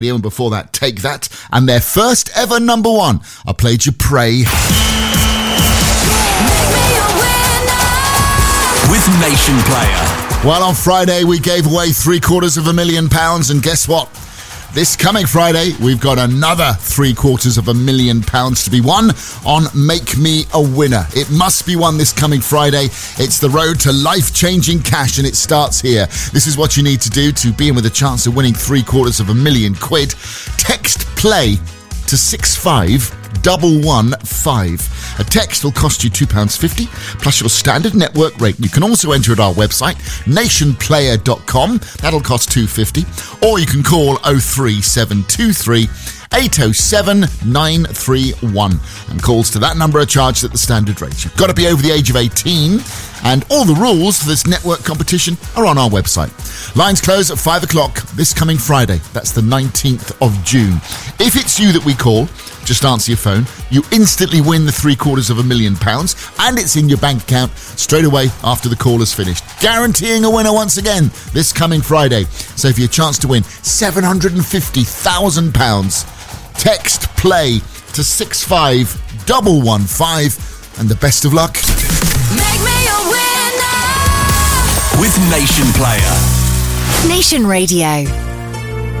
And before that, Take That, and their first ever number one. I played you Pray. With Nation Player. Well, on Friday, we gave away £750,000, and guess what? This coming Friday, we've got another £750,000 to be won on Make Me a Winner. It must be won this coming Friday. It's the road to life-changing cash, and it starts here. This is what you need to do to be in with a chance of winning £750,000. Text PLAY to 65115. A text will cost you £2.50 plus your standard network rate. You can also enter at our website, nationplayer.com. That'll cost £2.50. Or you can call 03723 807 931. And calls to that number are charged at the standard rate. You've got to be over the age of 18. And all the rules for this network competition are on our website. Lines close at 5 o'clock this coming Friday. That's the 19th of June. If it's you that we call, just answer your phone. You instantly win the £750,000 and it's in your bank account straight away after the call is finished. Guaranteeing a winner once again this coming Friday. So for your chance to win £750,000, text PLAY to 65115 and the best of luck. Make me a winner with Nation Player. Nation Radio.